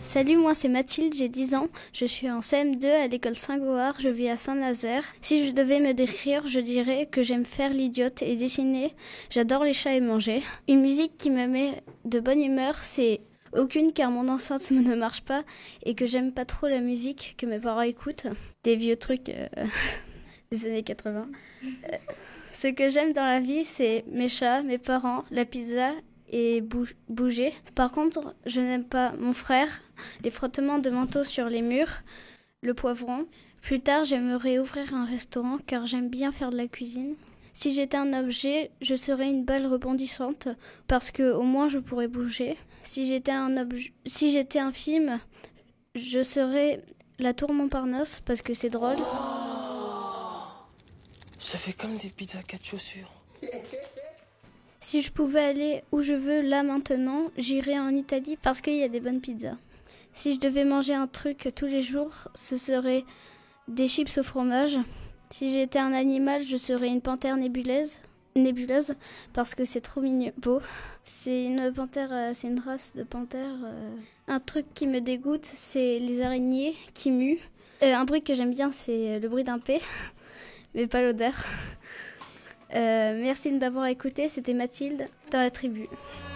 Salut, moi c'est Mathilde, j'ai 10 ans. Je suis en CM2 à l'école Saint-Goard, je vis à Saint-Nazaire. Si je devais me décrire, je dirais que j'aime faire l'idiote et dessiner. J'adore les chats et manger. Une musique qui me met de bonne humeur, c'est aucune car mon enceinte ne marche pas et que j'aime pas trop la musique que mes parents écoutent. Des vieux trucs des années 80. Ce que j'aime dans la vie, c'est mes chats, mes parents, la pizza et bouger. Par contre, je n'aime pas mon frère, les frottements de manteau sur les murs, le poivron. Plus tard, j'aimerais ouvrir un restaurant car j'aime bien faire de la cuisine. Si j'étais un objet, je serais une balle rebondissante parce que au moins je pourrais bouger. Si j'étais un film, je serais la tour Montparnasse parce que c'est drôle. Ça fait comme des pizzas 4 chaussures. Si je pouvais aller où je veux là maintenant, j'irais en Italie parce qu'il y a des bonnes pizzas. Si je devais manger un truc tous les jours, ce serait des chips au fromage. Si j'étais un animal, je serais une panthère nébuleuse parce que c'est trop mignon, beau. C'est une panthère, c'est une race de panthère. Un truc qui me dégoûte, c'est les araignées qui muent. Un bruit que j'aime bien, c'est le bruit d'un P, mais pas l'odeur. Merci de m'avoir écouté, c'était Mathilde dans la tribu.